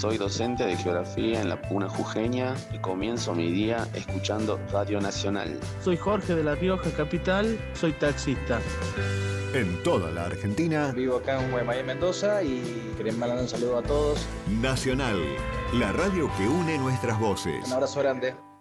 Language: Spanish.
Soy docente de geografía en la Puna Jujeña y comienzo mi día escuchando Radio Nacional. Soy Jorge de La Rioja Capital, soy taxista. En toda la Argentina. Vivo acá en Guaymallén, Mendoza, y queremos mandar un saludo a todos. Nacional, la radio que une nuestras voces. Un abrazo grande.